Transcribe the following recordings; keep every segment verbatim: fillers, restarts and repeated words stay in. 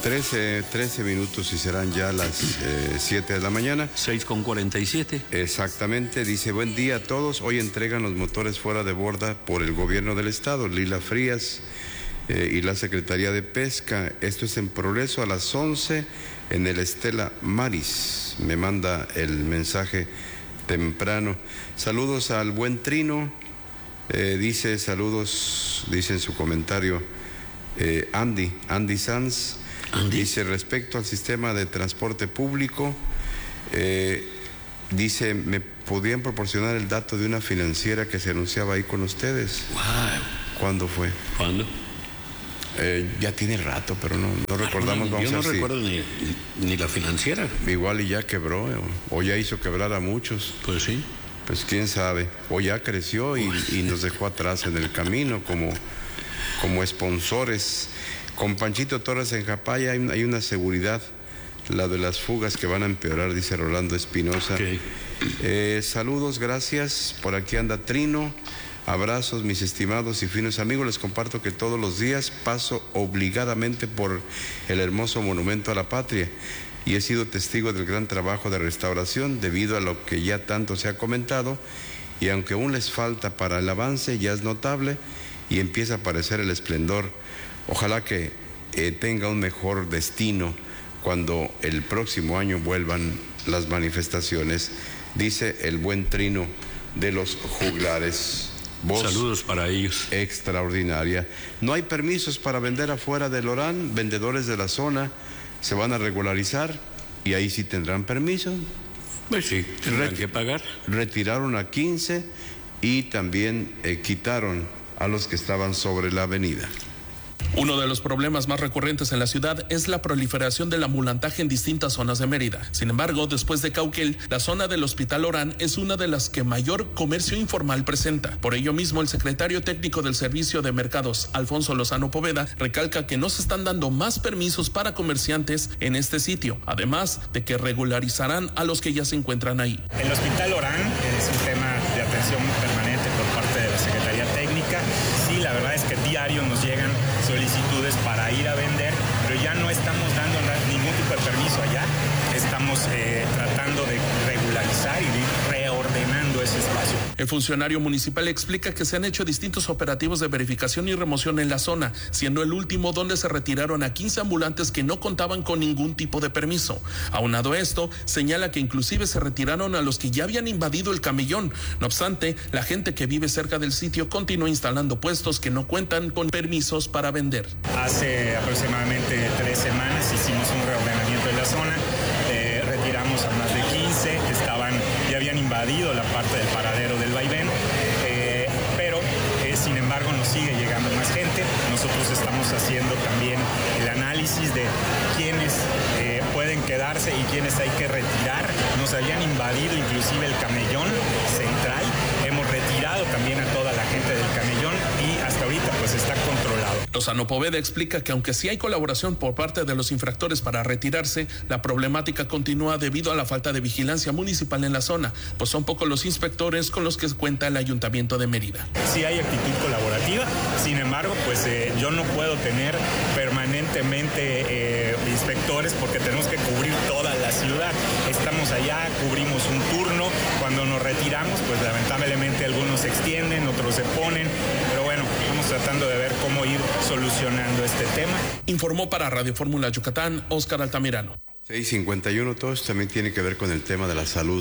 trece, trece minutos y serán ya las eh, siete de la mañana. seis con cuarenta y siete. Exactamente, dice, buen día a todos. Hoy entregan los motores fuera de borda por el gobierno del estado, Lila Frías eh, y la Secretaría de Pesca. Esto es en Progreso a las once en el Estela Maris. Me manda el mensaje temprano. Saludos al buen Trino. Eh, dice, saludos, dice en su comentario eh, Andy, Andy Sanz. Andy. Dice, respecto al sistema de transporte público, eh, dice, ¿me podían proporcionar el dato de una financiera que se anunciaba ahí con ustedes? Wow. ¿Cuándo fue? ¿Cuándo? Eh, ya tiene rato, pero no, no recordamos. Vamos Yo no a recuerdo si, ni, ni la financiera. Igual y ya quebró, o, o ya hizo quebrar a muchos. Pues sí. Pues quién sabe, o ya creció y, y nos dejó atrás en el camino como, como sponsores. Con Panchito Torres en Japaya hay, hay una seguridad, la de las fugas que van a empeorar, dice Rolando Espinosa. Okay. Eh, saludos, gracias, por aquí anda Trino, abrazos mis estimados y finos amigos, les comparto que todos los días paso obligadamente por el hermoso monumento a la patria y he sido testigo del gran trabajo de restauración debido a lo que ya tanto se ha comentado y aunque aún les falta para el avance, ya es notable y empieza a aparecer el esplendor. Ojalá que eh, tenga un mejor destino cuando el próximo año vuelvan las manifestaciones, dice el buen Trino de los juglares. Voz Saludos para ellos. Extraordinaria. No hay permisos para vender afuera del Orán, vendedores de la zona se van a regularizar y ahí sí tendrán permiso. Pues sí, tendrán Ret- que pagar. Retiraron a quince y también eh, quitaron a los que estaban sobre la avenida. Uno de los problemas más recurrentes en la ciudad es la proliferación del ambulantaje en distintas zonas de Mérida. Sin embargo, después de Cauquel, la zona del Hospital Orán es una de las que mayor comercio informal presenta. Por ello mismo, el secretario técnico del Servicio de Mercados, Alfonso Lozano Poveda, recalca que no se están dando más permisos para comerciantes en este sitio, además de que regularizarán a los que ya se encuentran ahí. El Hospital Orán es un tema de atención permanente por parte de la Secretaría Técnica. Sí, la verdad es que diario nos llegan solicitudes para ir a vender, pero ya no estamos dando ningún tipo de permiso allá. Estamos eh, tratando de regularizar y de ir reordenando ese espacio. El funcionario municipal explica que se han hecho distintos operativos de verificación y remoción en la zona, siendo el último donde se retiraron a quince ambulantes que no contaban con ningún tipo de permiso. Aunado a esto, señala que inclusive se retiraron a los que ya habían invadido el camellón. No obstante, la gente que vive cerca del sitio continúa instalando puestos que no cuentan con permisos para vender. Hace aproximadamente tres semanas hicimos un reordenamiento de la zona. Eh, retiramos a más de quince que estaban, ya habían invadido la parte del paradero del vaivén, eh, pero eh, sin embargo nos sigue llegando más gente. Nosotros estamos haciendo también el análisis de quiénes eh, pueden quedarse y quiénes hay que retirar. Nos habían invadido inclusive el camellón central, hemos retirado también a toda la gente del camellón y hasta ahorita pues está controlado. Lozano Poveda explica que aunque sí hay colaboración por parte de los infractores para retirarse, la problemática continúa debido a la falta de vigilancia municipal en la zona, pues son pocos los inspectores con los que cuenta el Ayuntamiento de Mérida. Sí hay actitud colaborativa, sin embargo, pues eh, yo no puedo tener permanentemente eh, inspectores porque tenemos que cubrir toda la ciudad. Estamos allá, cubrimos un turno, cuando nos retiramos, pues lamentablemente algunos se extienden, otros se ponen, pero bueno, estamos tratando de ver cómo ir solucionando este tema. Informó para Radio Fórmula Yucatán, Óscar Altamirano. seis cincuenta y uno, todo esto también tiene que ver con el tema de la salud,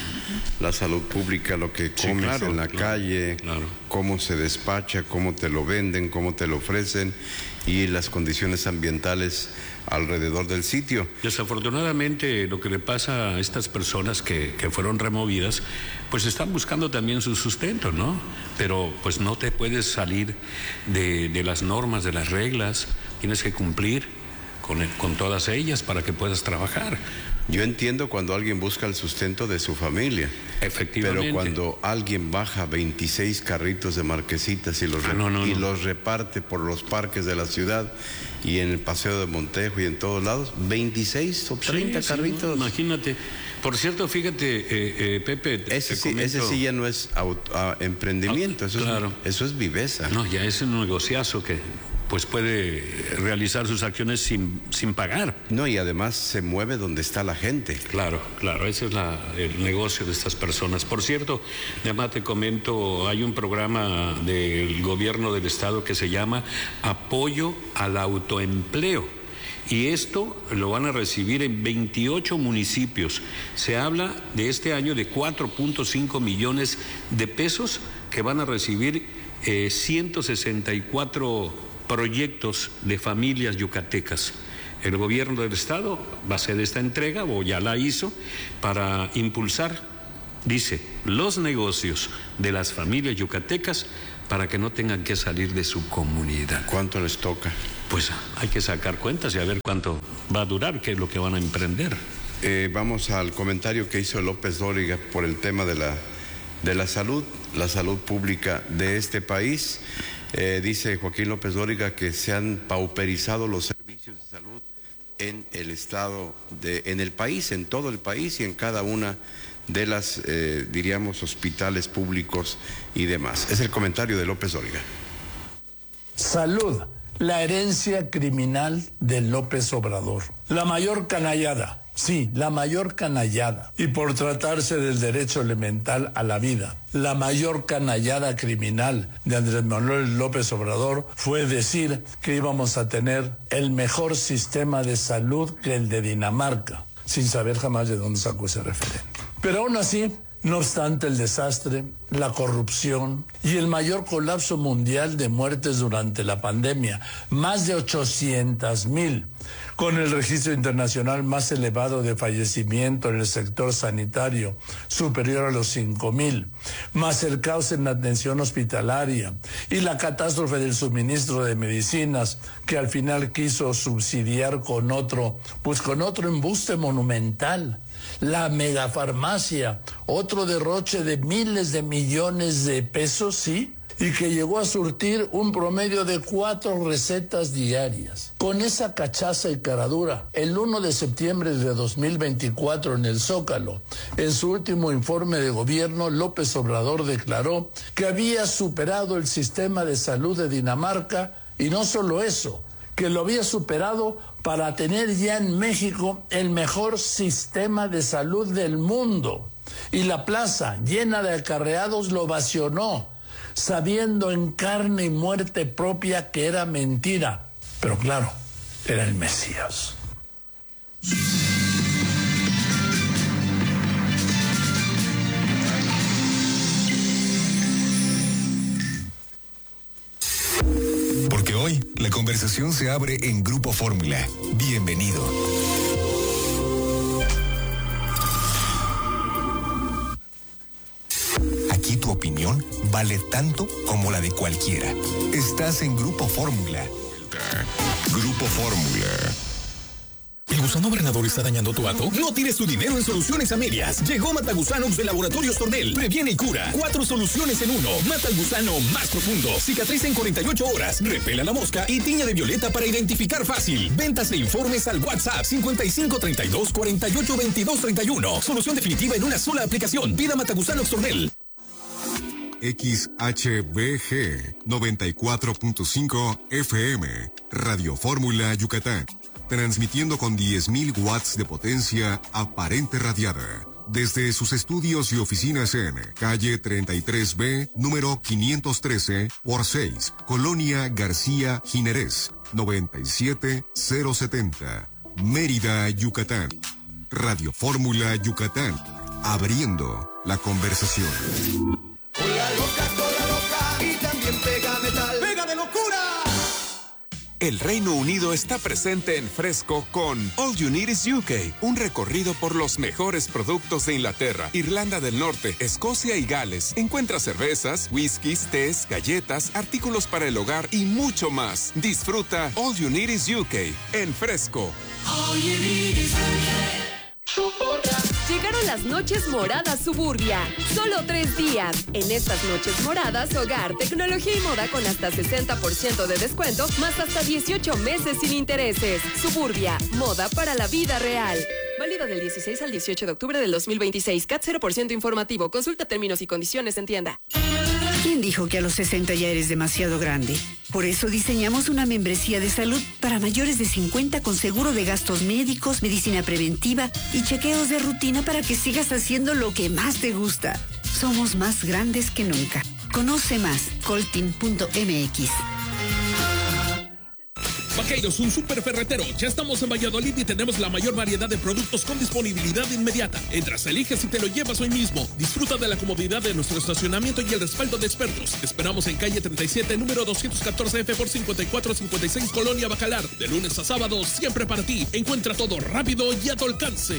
la salud pública, lo que comes sí, claro, en la claro, calle, claro. Cómo se despacha, cómo te lo venden, cómo te lo ofrecen y las condiciones ambientales alrededor del sitio. Desafortunadamente lo que le pasa a estas personas que, que fueron removidas, pues están buscando también su sustento, ¿no? Pero pues no te puedes salir de, de las normas, de las reglas, tienes que cumplir con, el, con todas ellas para que puedas trabajar. Yo entiendo cuando alguien busca el sustento de su familia. Efectivamente. Pero cuando alguien baja veintiséis carritos de marquesitas y los, ah, no, no, y no. los reparte por los parques de la ciudad y en el Paseo de Montejo y en todos lados, veintiséis o treinta sí, carritos. Sí, no, imagínate. Por cierto, fíjate, eh, eh, Pepe. Ese sí, ese sí ya no es auto, uh, emprendimiento, eso, claro. es, eso es viveza. No, ya es un negociazo que pues puede realizar sus acciones sin, sin pagar. No, y además se mueve donde está la gente. Claro, claro, ese es la, el negocio de estas personas. Por cierto, además te comento, hay un programa del gobierno del estado que se llama Apoyo al Autoempleo. Y esto lo van a recibir en veintiocho municipios. Se habla de este año de cuatro punto cinco millones de pesos que van a recibir eh, ciento sesenta y cuatro proyectos de familias yucatecas. El gobierno del estado va a hacer esta entrega, o ya la hizo, para impulsar, dice, los negocios de las familias yucatecas para que no tengan que salir de su comunidad. ¿Cuánto les toca? Pues hay que sacar cuentas y a ver cuánto va a durar, qué es lo que van a emprender. Eh, vamos al comentario que hizo López Dóriga por el tema de la, de la salud, la salud pública de este país. Eh, dice Joaquín López Dóriga que se han pauperizado los servicios de salud en el estado, de, en el país, en todo el país y en cada una de las, eh, diríamos, hospitales públicos y demás. Es el comentario de López Dóriga. Salud, la herencia criminal de López Obrador. La mayor canallada. Sí, la mayor canallada. Y por tratarse del derecho elemental a la vida, la mayor canallada criminal de Andrés Manuel López Obrador fue decir que íbamos a tener el mejor sistema de salud que el de Dinamarca, sin saber jamás de dónde sacó ese referente. Pero aún así, no obstante el desastre, la corrupción y el mayor colapso mundial de muertes durante la pandemia, más de ochocientas mil, con el registro internacional más elevado de fallecimiento en el sector sanitario, superior a los cinco mil, más el caos en la atención hospitalaria y la catástrofe del suministro de medicinas que al final quiso subsidiar con otro, pues con otro embuste monumental. La megafarmacia, otro derroche de miles de millones de pesos, sí, y que llegó a surtir un promedio de cuatro recetas diarias. Con esa cachaza y caradura, el primero de septiembre de dos mil veinticuatro en el Zócalo, en su último informe de gobierno, López Obrador declaró que había superado el sistema de salud de Dinamarca, y no solo eso, que lo había superado para tener ya en México el mejor sistema de salud del mundo. Y la plaza, llena de acarreados, lo vacionó, sabiendo en carne y muerte propia que era mentira. Pero claro, era el Mesías. Porque hoy la conversación se abre en Grupo Fórmula. Bienvenido. Aquí tu opinión vale tanto como la de cualquiera. Estás en Grupo Fórmula. Grupo Fórmula. ¿El gusano barrenador está dañando tu hato? No tires tu dinero en soluciones a medias. Llegó Matagusanox de Laboratorios Tornel. Previene y cura. Cuatro soluciones en uno. Mata al gusano más profundo. Cicatriza en cuarenta y ocho horas. Repela la mosca y tiña de violeta para identificar fácil. Ventas e informes al WhatsApp cincuenta y cinco treinta y dos cuarenta y ocho veintidós treinta y uno. Solución definitiva en una sola aplicación. Pida Matagusanox Tornel. X H B G noventa y cuatro punto cinco F M. Radio Fórmula Yucatán. Transmitiendo con diez mil watts de potencia aparente radiada. Desde sus estudios y oficinas en calle treinta y tres B, número quinientos trece por seis, Colonia García Jiménez, noventa y siete mil setenta, Mérida, Yucatán. Radio Fórmula Yucatán, abriendo la conversación. Hola loca, hola loca, y también pega metal. ¡Pega de locura! El Reino Unido está presente en Fresco con All You Need Is U K, un recorrido por los mejores productos de Inglaterra, Irlanda del Norte, Escocia y Gales. Encuentra cervezas, whiskies, tés, galletas, artículos para el hogar y mucho más. Disfruta All You Need Is U K en Fresco. All you need is U K. Llegaron las noches moradas Suburbia. Solo tres días. En estas noches moradas, hogar, tecnología y moda con hasta sesenta por ciento de descuento, más hasta dieciocho meses sin intereses. Suburbia, moda para la vida real. Válido del dieciséis al dieciocho de octubre del dos mil veintiséis. C A T cero por ciento informativo. Consulta términos y condiciones en tienda. ¿Quién dijo que a los sesenta ya eres demasiado grande? Por eso diseñamos una membresía de salud para mayores de cincuenta con seguro de gastos médicos, medicina preventiva y chequeos de rutina para que sigas haciendo lo que más te gusta. Somos más grandes que nunca. Conoce más, coltin punto m x. Vaqueiros, un super ferretero. Ya estamos en Valladolid y tenemos la mayor variedad de productos con disponibilidad inmediata. Entras, eliges y te lo llevas hoy mismo. Disfruta de la comodidad de nuestro estacionamiento y el respaldo de expertos. Te esperamos en calle treinta y siete, número doscientos catorce F por cincuenta y cuatro cincuenta y seis, Colonia Bacalar. De lunes a sábado, siempre para ti. Encuentra todo rápido y a tu alcance.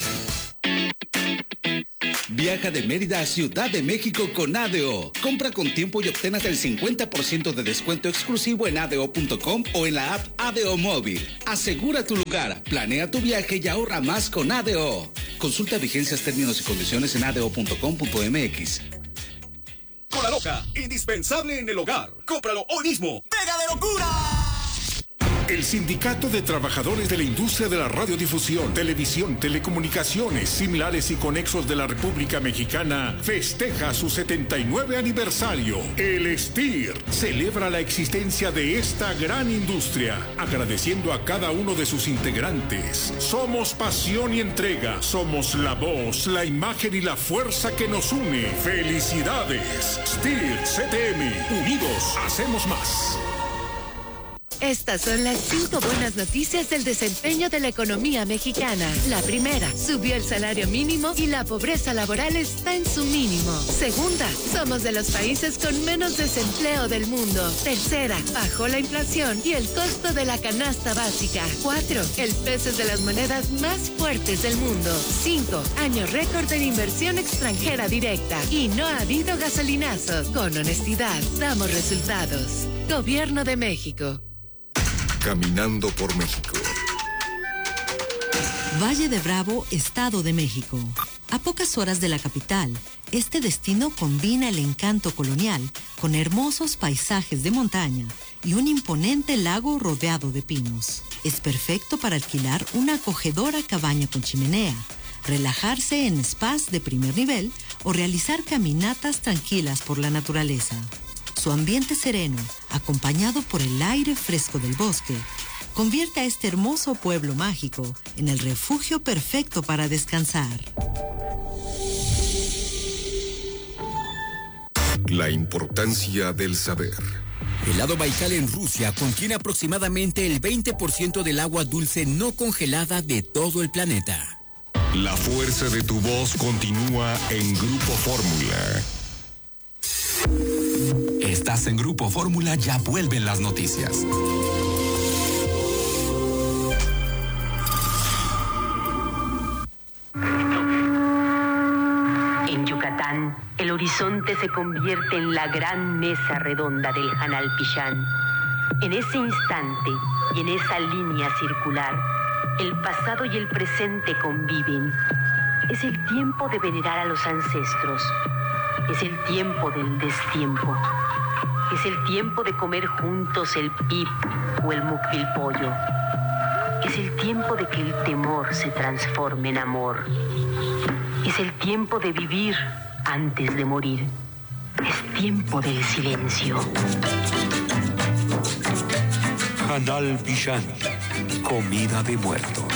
Viaja de Mérida a Ciudad de México con A D O. Compra con tiempo y obtén hasta el cincuenta por ciento de descuento exclusivo en A D O punto com o en la app A D O Móvil. Asegura tu lugar, planea tu viaje y ahorra más con A D O. Consulta vigencias, términos y condiciones en A D O punto com punto m x. Cola Loca, indispensable en el hogar. Cómpralo hoy mismo. ¡Pega de locura! El Sindicato de Trabajadores de la Industria de la Radiodifusión, Televisión, Telecomunicaciones, Similares y Conexos de la República Mexicana festeja su setenta y nueve aniversario. El S T I R celebra la existencia de esta gran industria, agradeciendo a cada uno de sus integrantes. Somos pasión y entrega, somos la voz, la imagen y la fuerza que nos une. ¡Felicidades! S T I R C T M, unidos hacemos más. Estas son las cinco buenas noticias del desempeño de la economía mexicana. La primera, subió el salario mínimo y la pobreza laboral está en su mínimo. Segunda, somos de los países con menos desempleo del mundo. Tercera, bajó la inflación y el costo de la canasta básica. Cuatro, el peso es de las monedas más fuertes del mundo. Cinco, año récord en inversión extranjera directa. Y no ha habido gasolinazos. Con honestidad, damos resultados. Gobierno de México. Caminando por México. Valle de Bravo, Estado de México. A pocas horas de la capital, este destino combina el encanto colonial con hermosos paisajes de montaña y un imponente lago rodeado de pinos. Es perfecto para alquilar una acogedora cabaña con chimenea, relajarse en spas de primer nivel o realizar caminatas tranquilas por la naturaleza. Su ambiente sereno, acompañado por el aire fresco del bosque, convierte a este hermoso pueblo mágico en el refugio perfecto para descansar. La importancia del saber. El lago Baikal en Rusia contiene aproximadamente el veinte por ciento del agua dulce no congelada de todo el planeta. La fuerza de tu voz continúa en Grupo Fórmula. Estás en Grupo Fórmula, ya vuelven las noticias. En Yucatán, el horizonte se convierte en la gran mesa redonda del Janalpillán. En ese instante y en esa línea circular, el pasado y el presente conviven. Es el tiempo de venerar a los ancestros. Es el tiempo del destiempo. Es el tiempo de comer juntos el pip o el mucvilpollo. Es el tiempo de que el temor se transforme en amor. Es el tiempo de vivir antes de morir. Es tiempo del silencio. Janalpillán, comida de muertos.